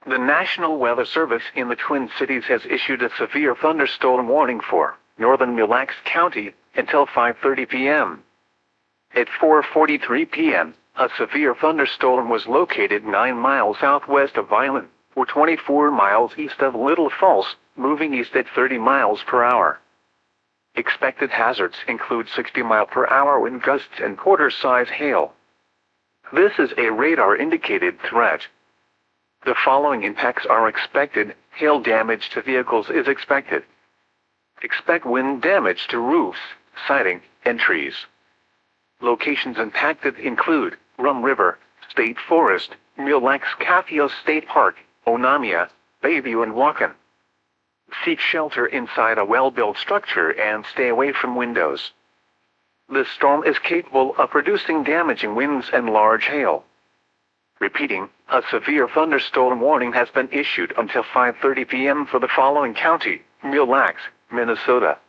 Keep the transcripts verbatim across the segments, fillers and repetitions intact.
The National Weather Service in the Twin Cities has issued a severe thunderstorm warning for northern Mille Lacs County until five thirty p m At four forty-three p m, a severe thunderstorm was located nine miles southwest of Violin, or twenty-four miles east of Little Falls, moving east at thirty miles per hour. Expected hazards include sixty mile per hour wind gusts and quarter-size hail. This is a radar-indicated threat. The following impacts are expected. Hail damage to vehicles is expected. Expect wind damage to roofs, siding, and trees. Locations impacted include Rum River State Forest, Mille Lacs Cathio State Park, Onamia, Bayview, and Waukon. Seek shelter inside a well-built structure and stay away from windows. This storm is capable of producing damaging winds and large hail. Repeating, a severe thunderstorm warning has been issued until five thirty p m for the following county: Mille Lacs, Minnesota.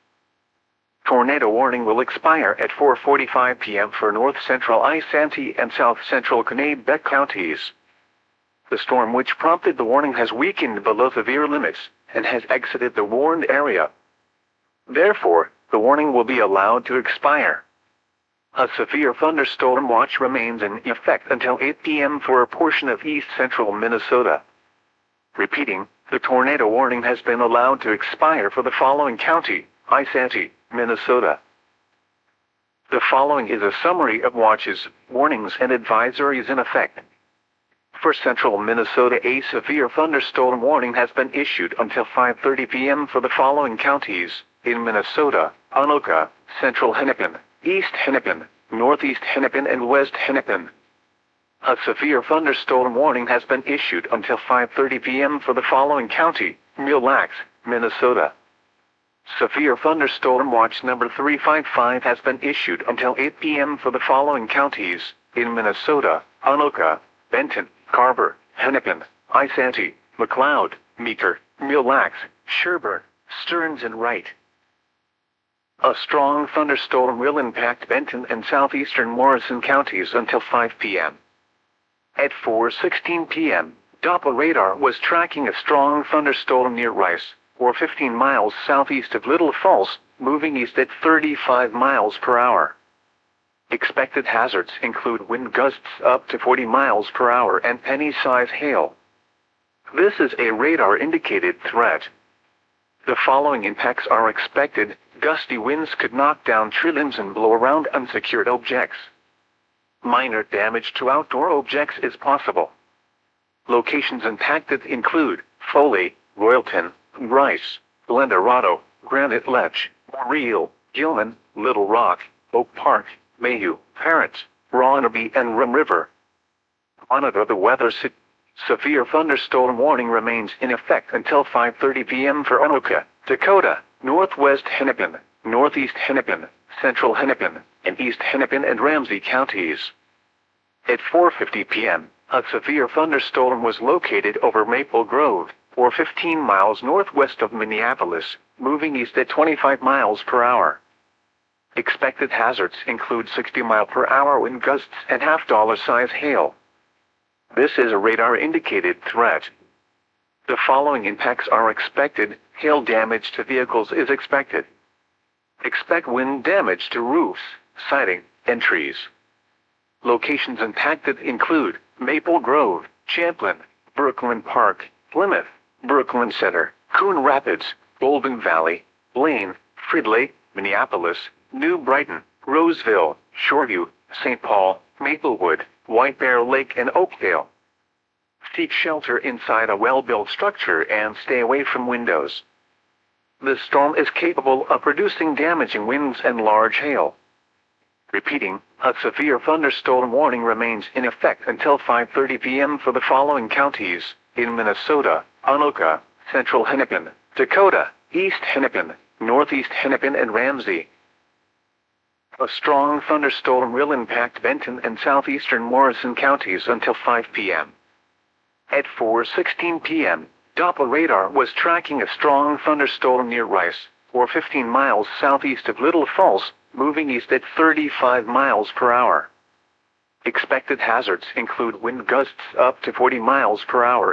Tornado warning will expire at four forty-five p m for north central Isanti and south central Kennebec counties. The storm which prompted the warning has weakened below severe limits and has exited the warned area. Therefore, the warning will be allowed to expire. A severe thunderstorm watch remains in effect until eight p m for a portion of east central Minnesota. Repeating, the tornado warning has been allowed to expire for the following county: Isanti, Minnesota. The following is a summary of watches, warnings, and advisories in effect. For central Minnesota, a severe thunderstorm warning has been issued until five thirty p m for the following counties: in Minnesota: Anoka, Central Hennepin, East Hennepin, Northeast Hennepin, and West Hennepin. A severe thunderstorm warning has been issued until five thirty p m for the following county: Mille Lacs, Minnesota. Severe thunderstorm watch number three five five has been issued until eight p m for the following counties: in Minnesota: Anoka, Benton, Carver, Hennepin, Isanti, McLeod, Meeker, Mille Lacs, Sherburne, Stearns, and Wright. A strong thunderstorm will impact Benton and southeastern Morrison counties until five p m At four sixteen p m, Doppler radar was tracking a strong thunderstorm near Rice, or fifteen miles southeast of Little Falls, moving east at thirty-five miles per hour. Expected hazards include wind gusts up to forty miles per hour and penny-size hail. This is a radar-indicated threat. The following impacts are expected. Gusty winds could knock down tree limbs and blow around unsecured objects. Minor damage to outdoor objects is possible. Locations impacted include Foley, Royalton, Rice, Glendorado, Granite Ledge, Moriel, Gilman, Little Rock, Oak Park, Mayhew, Parents, Ronaby, and Rum River. Monitor the weather. Severe thunderstorm warning remains in effect until five thirty p m for Anoka, Dakota, Northwest Hennepin, Northeast Hennepin, Central Hennepin, and East Hennepin and Ramsey counties. At four fifty p m, a severe thunderstorm was located over Maple Grove, or fifteen miles northwest of Minneapolis, moving east at twenty-five miles per hour. Expected hazards include sixty mile per hour wind gusts and half-dollar size hail. This is a radar-indicated threat. The following impacts are expected. Hail damage to vehicles is expected. Expect wind damage to roofs, siding, and trees. Locations impacted include Maple Grove, Champlin, Brooklyn Park, Plymouth, Brooklyn Center, Coon Rapids, Golden Valley, Blaine, Fridley, Minneapolis, New Brighton, Roseville, Shoreview, Saint Paul, Maplewood, White Bear Lake, and Oakdale. Seek shelter inside a well-built structure and stay away from windows. This storm is capable of producing damaging winds and large hail. Repeating, a severe thunderstorm warning remains in effect until five thirty p m for the following counties: in Minnesota: Anoka, Central Hennepin, Dakota, East Hennepin, Northeast Hennepin, and Ramsey. A strong thunderstorm will impact Benton and southeastern Morrison counties until five p m At four sixteen p m, Doppler radar was tracking a strong thunderstorm near Rice, or fifteen miles southeast of Little Falls, moving east at thirty-five miles per hour. Expected hazards include wind gusts up to forty miles per hour